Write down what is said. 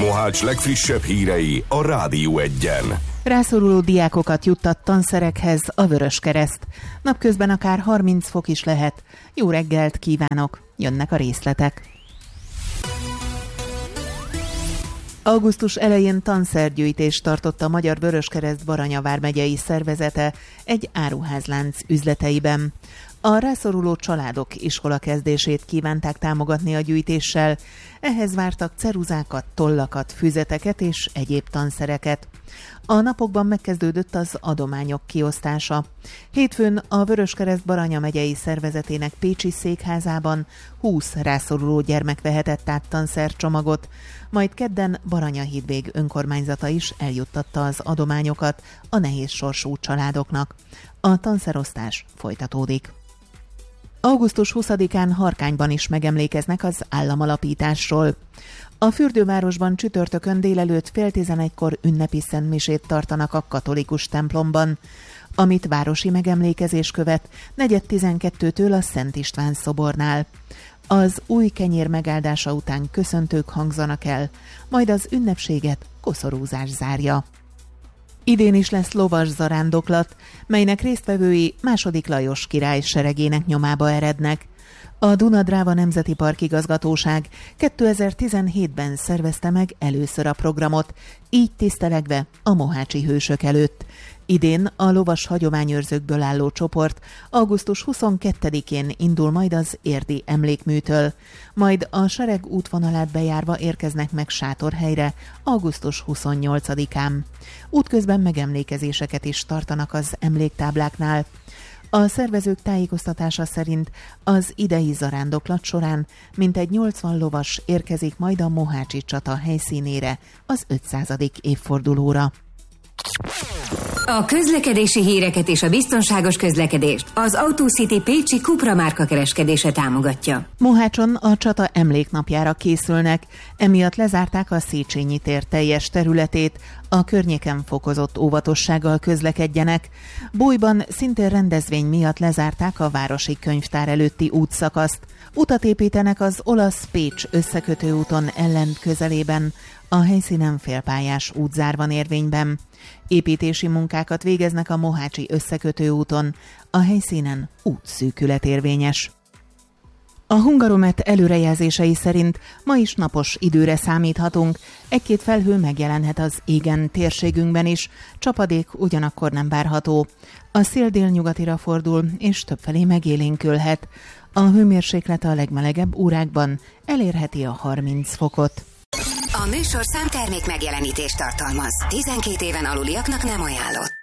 Mohács legfrissebb hírei a Rádió Egyen. Rászoruló diákokat juttat tanszerekhez a Vöröskereszt. Napközben akár 30 fok is lehet. Jó reggelt kívánok! Jönnek a részletek. Augusztus elején tanszergyűjtést tartott a Magyar Vöröskereszt Baranya vármegyei szervezete egy áruházlánc üzleteiben. A rászoruló családok iskolakezdését kívánták támogatni a gyűjtéssel, ehhez vártak ceruzákat, tollakat, füzeteket és egyéb tanszereket. A napokban megkezdődött az adományok kiosztása. Hétfőn a Vöröskereszt Baranya megyei szervezetének pécsi székházában 20 rászoruló gyermek vehetett át tanszercsomagot, majd kedden Baranyahídvég önkormányzata is eljuttatta az adományokat a nehéz sorsú családoknak. A tanszerosztás folytatódik. Augusztus 20-án Harkányban is megemlékeznek az államalapításról. A fürdővárosban csütörtökön délelőtt 10:30-kor ünnepi szentmisét tartanak a katolikus templomban, amit városi megemlékezés követ 4:12-től a Szent István szobornál. Az új kenyér megáldása után köszöntők hangzanak el, majd az ünnepséget koszorúzás zárja. Idén is lesz lovas zarándoklat, melynek résztvevői II. Lajos király seregének nyomába erednek. A Duna-Dráva Nemzeti Park Igazgatóság 2017-ben szervezte meg először a programot, így tisztelegve a mohácsi hősök előtt. Idén a lovas hagyományőrzőkből álló csoport augusztus 22-én indul majd az érdi emlékműtől, majd a sereg útvonalát bejárva érkeznek meg sátorhelyre augusztus 28-án. Útközben megemlékezéseket is tartanak az emléktábláknál. A szervezők tájékoztatása szerint az idei zarándoklat során mintegy 80 lovas érkezik majd a mohácsi csata helyszínére az 500. évfordulóra. A közlekedési híreket és a biztonságos közlekedést az AutoCity pécsi Cupra márka kereskedése támogatja. Mohácson a csata emléknapjára készülnek, emiatt lezárták a Széchenyi tér teljes területét, a környéken fokozott óvatossággal közlekedjenek. Bújban szintén rendezvény miatt lezárták a városi könyvtár előtti útszakaszt. Utat építenek az Olasz-Pécs összekötő úton ellent közelében, a helyszínen félpályás útzár van érvényben. Építési munkákat végeznek a mohácsi összekötő úton, a helyszínen útszűkület érvényes. A Hungaromet előrejelzései szerint ma is napos időre számíthatunk, egy-két felhő megjelenhet az égen térségünkben is, csapadék ugyanakkor nem várható. A szél délnyugatira fordul, és többfelé megélénkülhet. A hőmérséklet a legmelegebb órákban elérheti a 30 fokot. A műsorszám termék megjelenítést tartalmaz. 12 éven aluliaknak nem ajánlott.